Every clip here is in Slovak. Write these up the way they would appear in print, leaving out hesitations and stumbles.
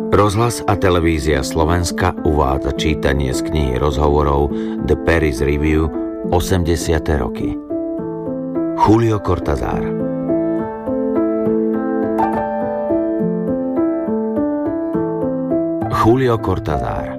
Rozhlas a televízia Slovenska uvádza čítanie z knihy rozhovorov The Paris Review 80. roky. Julio Cortázar. Julio Cortázar.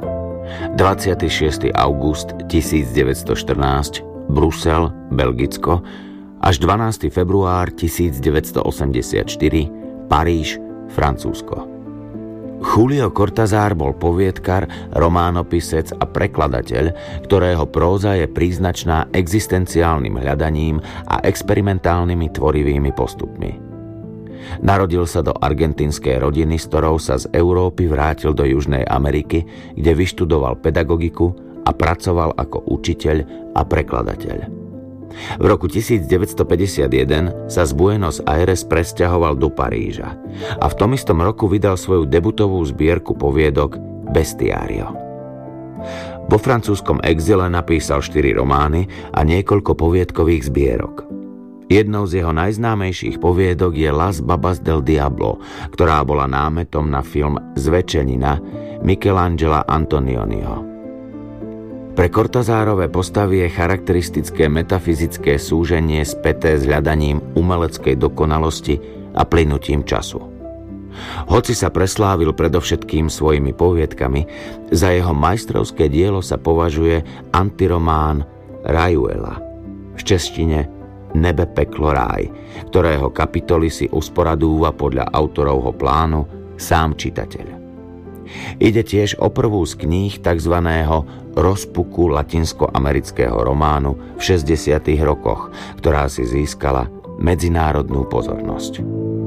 26. august 1914, Brusel, Belgicko, až 12. február 1984, Paríž, Francúzsko. Julio Cortázar bol poviedkar, románopisec a prekladateľ, ktorého próza je príznačná existenciálnym hľadaním a experimentálnymi tvorivými postupmi. Narodil sa do argentínskej rodiny, s ktorou sa z Európy vrátil do Južnej Ameriky, kde vyštudoval pedagogiku a pracoval ako učiteľ a prekladateľ. V roku 1951 sa z Buenos Aires presťahoval do Paríža a v tom istom roku vydal svoju debutovú zbierku poviedok Bestiario. Vo francúzskom exile napísal 4 romány a niekoľko poviedkových zbierok. Jednou z jeho najznámejších poviedok je Las Babas del Diablo, ktorá bola námetom na film Zväčšenina Michelangela Antonioniho. Pre Cortázárove postavy je charakteristické metafyzické súženie späté s hľadaním umeleckej dokonalosti a plynutím času. Hoci sa preslávil predovšetkým svojimi poviedkami, za jeho majstrovské dielo sa považuje antiromán Rayuela, v češtine Nebe, peklo, ráj, ktorého kapitoly si usporadúva podľa autorovho plánu sám čitateľ. Ide tiež o prvú z kníh tzv. Rozpuku latinskoamerického románu v 60. rokoch, ktorá si získala medzinárodnú pozornosť.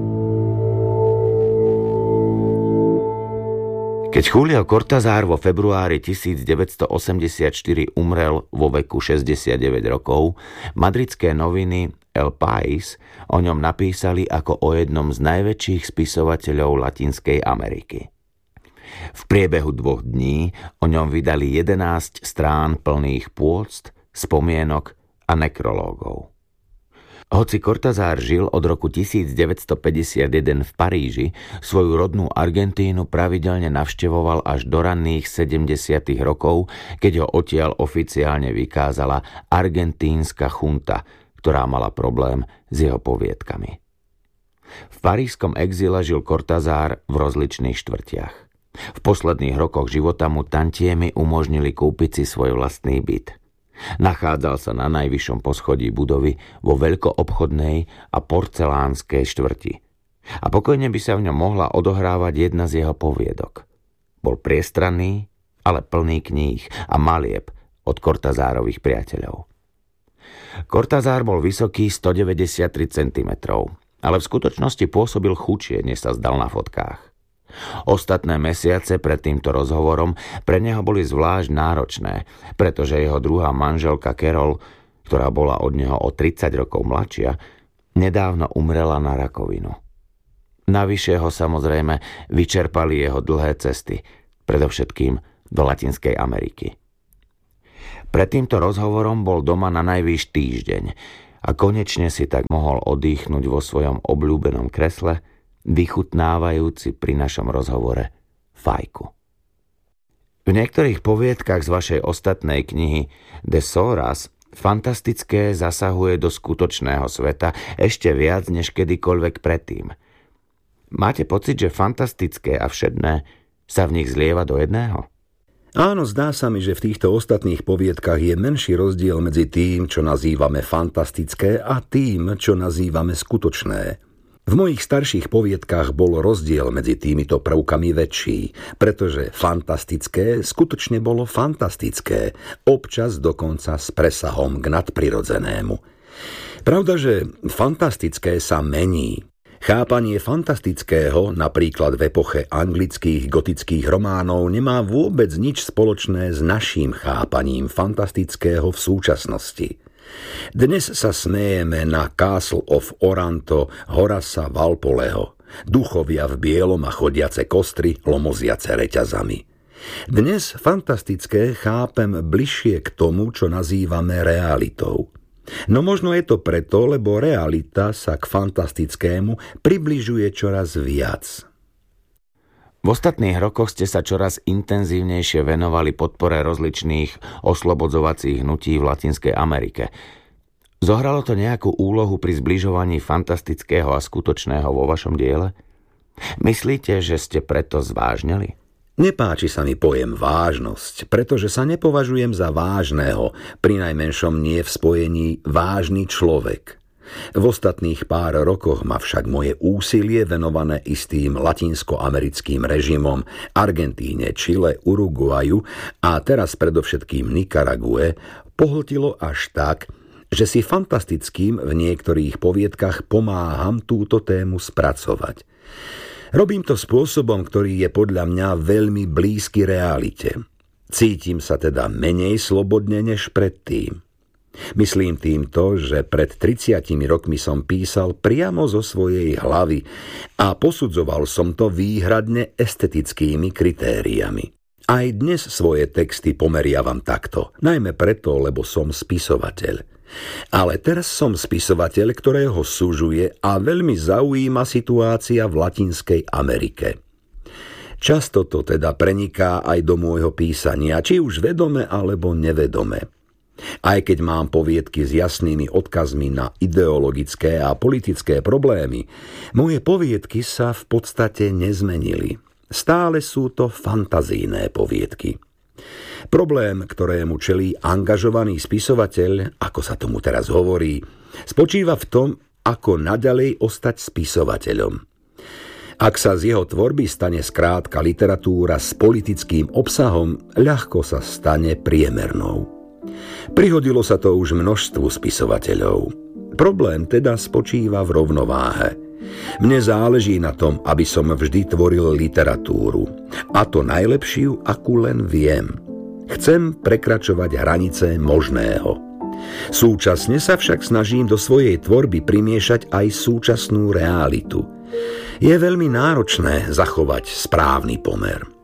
Keď Julio Cortázar vo februári 1984 umrel vo veku 69 rokov, madridské noviny El País o ňom napísali ako o jednom z najväčších spisovateľov Latinskej Ameriky. V priebehu 2 dní o ňom vydali 11 strán plných pôct, spomienok a nekrológov. Hoci Cortázar žil od roku 1951 v Paríži, svoju rodnú Argentínu pravidelne navštevoval až do ranných 70. rokov, keď ho odtiaľ oficiálne vykázala argentínska chunta, ktorá mala problém s jeho poviedkami. V parížskom exíle žil Cortázar v rozličných štvrtiach. V posledných rokoch života mu tantiemy umožnili kúpiť si svoj vlastný byt. Nachádzal sa na najvyššom poschodí budovy vo veľkoobchodnej a porcelánskej štvrti. A pokojne by sa v ňom mohla odohrávať jedna z jeho poviedok. Bol priestranný, ale plný kníh a malieb od Cortázárových priateľov. Cortázar bol vysoký 193 cm, ale v skutočnosti pôsobil chudšie, než sa zdal na fotkách. Ostatné mesiace pred týmto rozhovorom pre neho boli zvlášť náročné, pretože jeho druhá manželka Carol, ktorá bola od neho o 30 rokov mladšia, nedávno umrela na rakovinu. Navyše ho samozrejme vyčerpali jeho dlhé cesty, predovšetkým do Latinskej Ameriky. Pred týmto rozhovorom bol doma na najvýš týždeň a konečne si tak mohol oddychnúť vo svojom obľúbenom kresle, vychutnávajúci pri našom rozhovore fajku. V niektorých poviedkach z vašej ostatnej knihy De Soras fantastické zasahuje do skutočného sveta ešte viac než kedykoľvek predtým. Máte pocit, že fantastické a všedné sa v nich zlieva do jedného? Áno, zdá sa mi, že v týchto ostatných poviedkach je menší rozdiel medzi tým, čo nazývame fantastické, a tým, čo nazývame skutočné. V mojich starších poviedkách bol rozdiel medzi týmito prvkami väčší, pretože fantastické skutočne bolo fantastické, občas dokonca s presahom k nadprirodzenému. Pravda, že fantastické sa mení. Chápanie fantastického, napríklad v epoche anglických gotických románov, nemá vôbec nič spoločné s naším chápaním fantastického v súčasnosti. Dnes sa smejeme na Castle of Oranto Horasa Walpoleho, duchovia v bielom a chodiace kostry lomoziace reťazami. Dnes fantastické chápem bližšie k tomu, čo nazývame realitou. No možno je to preto, lebo realita sa k fantastickému približuje čoraz viac. V ostatných rokoch ste sa čoraz intenzívnejšie venovali podpore rozličných oslobodzovacích hnutí v Latinskej Amerike. Zohralo to nejakú úlohu pri zbližovaní fantastického a skutočného vo vašom diele? Myslíte, že ste preto zvážneli? Nepáči sa mi pojem vážnosť, pretože sa nepovažujem za vážneho, prinajmenšom nie v spojení vážny človek. V ostatných pár rokoch ma však moje úsilie venované istým latinskoamerickým režimom Argentíne, Čile, Uruguaju a teraz predovšetkým Nikarague pohltilo až tak, že si fantastickým v niektorých poviedkach pomáham túto tému spracovať. Robím to spôsobom, ktorý je podľa mňa veľmi blízky realite. Cítim sa teda menej slobodne než predtým. Myslím týmto, že pred 30 rokmi som písal priamo zo svojej hlavy a posudzoval som to výhradne estetickými kritériami. Aj dnes svoje texty pomeriavam takto, najmä preto, lebo som spisovateľ. Ale teraz som spisovateľ, ktorého súžuje a veľmi zaujíma situácia v Latinskej Amerike. Často to teda preniká aj do môjho písania, či už vedome alebo nevedome. Aj keď mám poviedky s jasnými odkazmi na ideologické a politické problémy, moje poviedky sa v podstate nezmenili. Stále sú to fantazijné poviedky. Problém, ktorému čelí angažovaný spisovateľ, ako sa tomu teraz hovorí, spočíva v tom, ako naďalej ostať spisovateľom. Ak sa z jeho tvorby stane skrátka literatúra s politickým obsahom, ľahko sa stane priemernou. Prihodilo sa to už množstvu spisovateľov. Problém teda spočíva v rovnováhe. Mne záleží na tom, aby som vždy tvoril literatúru. A to najlepšiu, akú len viem. Chcem prekračovať hranice možného. Súčasne sa však snažím do svojej tvorby primiešať aj súčasnú realitu. Je veľmi náročné zachovať správny pomer.